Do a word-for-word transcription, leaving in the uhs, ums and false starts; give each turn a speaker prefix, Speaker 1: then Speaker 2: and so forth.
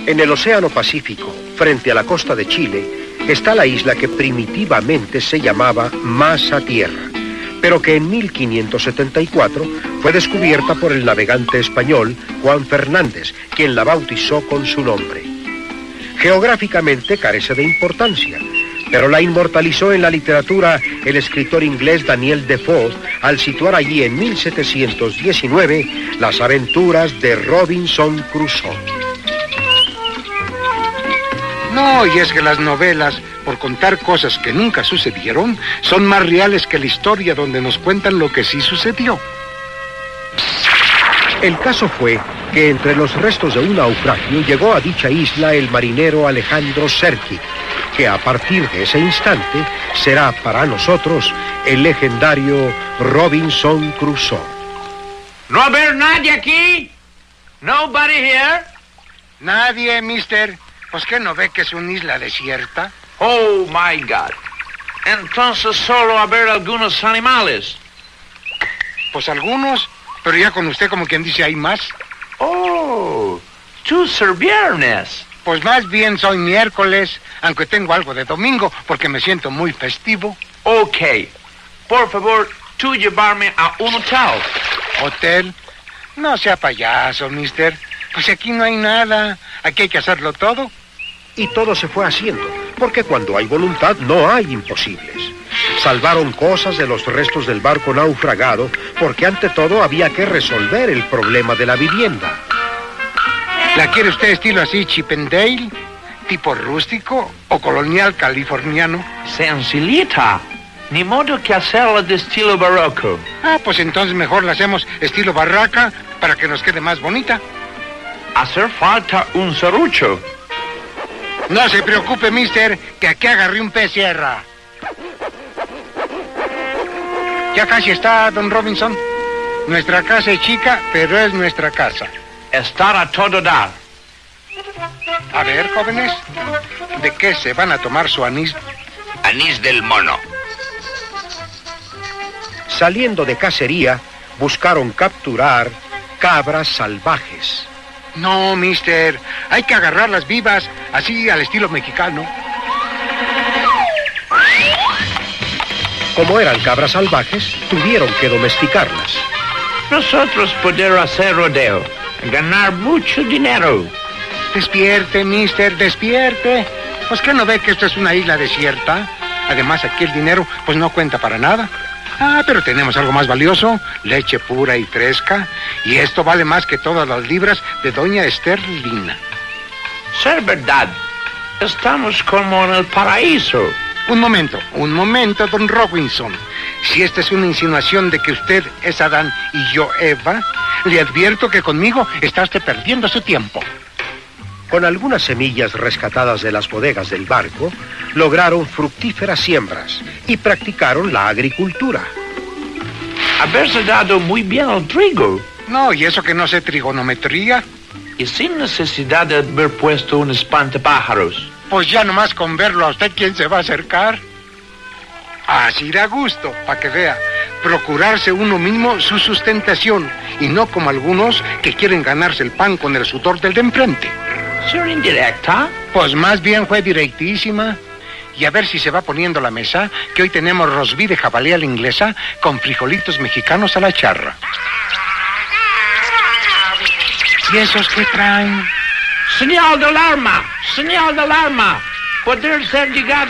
Speaker 1: En el Océano Pacífico, frente a la costa de Chile, está la isla que primitivamente se llamaba Masa Tierra, pero que en mil quinientos setenta y cuatro fue descubierta por el navegante español Juan Fernández, quien la bautizó con su nombre. Geográficamente carece de importancia, pero la inmortalizó en la literatura el escritor inglés Daniel Defoe al situar allí en mil setecientos diecinueve las aventuras de Robinson Crusoe.
Speaker 2: No, y es que las novelas, por contar cosas que nunca sucedieron, son más reales que la historia donde nos cuentan lo que sí sucedió.
Speaker 1: El caso fue que entre los restos de un naufragio llegó a dicha isla el marinero Alejandro Serki, que a partir de ese instante será para nosotros el legendario Robinson Crusoe.
Speaker 3: ¿No haber nadie aquí? Nobody here?
Speaker 2: Nadie, mister. ¿Pues qué no ve que es una isla desierta?
Speaker 3: Oh, my God. Entonces solo haber algunos animales.
Speaker 2: Pues algunos, pero ya con usted como quien dice hay más.
Speaker 3: Oh, tú ser viernes.
Speaker 2: Pues más bien soy miércoles, aunque tengo algo de domingo, porque me siento muy festivo.
Speaker 3: Ok. Por favor, tú llevarme a un hotel.
Speaker 2: ¿Hotel? No sea payaso, mister. Pues aquí no hay nada. Aquí hay que hacerlo todo.
Speaker 1: Y todo se fue haciendo, porque cuando hay voluntad no hay imposibles. Salvaron cosas de los restos del barco naufragado, porque ante todo había que resolver el problema de la vivienda.
Speaker 2: ¿La quiere usted estilo así, Chip and Dale? ¿Tipo rústico o colonial californiano?
Speaker 3: Sencillita. Ni modo que hacerla de estilo barroco.
Speaker 2: Ah, pues entonces mejor la hacemos estilo barraca para que nos quede más bonita.
Speaker 3: Hacer falta un serrucho.
Speaker 2: No se preocupe, mister, que aquí agarré un pez sierra. Ya casi está, don Robinson. Nuestra casa es chica, pero es nuestra casa.
Speaker 3: Estar a todo dar.
Speaker 2: A ver, jóvenes, ¿de qué se van a tomar su anís?
Speaker 4: Anís del mono.
Speaker 1: Saliendo de cacería, buscaron capturar cabras salvajes.
Speaker 2: No, mister, hay que agarrarlas vivas, así al estilo mexicano.
Speaker 1: Como eran cabras salvajes, tuvieron que domesticarlas.
Speaker 3: Nosotros poder hacer rodeo, ganar mucho dinero.
Speaker 2: Despierte, mister, despierte. Pues que no ve que esto es una isla desierta. Además, aquí el dinero, pues no cuenta para nada. Ah, pero tenemos algo más valioso, leche pura y fresca, y esto vale más que todas las libras de doña Esther Lina.
Speaker 3: Ser verdad, estamos como en el paraíso.
Speaker 2: Un momento, un momento, don Robinson. Si esta es una insinuación de que usted es Adán y yo Eva, le advierto que conmigo está usted perdiendo su tiempo.
Speaker 1: Con algunas semillas rescatadas de las bodegas del barco, lograron fructíferas siembras y practicaron la agricultura.
Speaker 3: Haberse dado muy bien al trigo.
Speaker 2: No, y eso que no sé trigonometría.
Speaker 3: Y sin necesidad de haber puesto un espantapájaros.
Speaker 2: Pues ya nomás con verlo a usted, ¿quién se va a acercar? Así da gusto, para que vea. Procurarse uno mismo su sustentación, y no como algunos que quieren ganarse el pan con el sudor del de enfrente.
Speaker 3: ¿Ser indirecta?
Speaker 2: Pues más bien fue directísima. Y a ver si se va poniendo la mesa, que hoy tenemos rosbif de jabalí a la inglesa con frijolitos mexicanos a la charra. ¿Y esos qué traen?
Speaker 3: Señal de alarma, señal de alarma. Poder ser llegado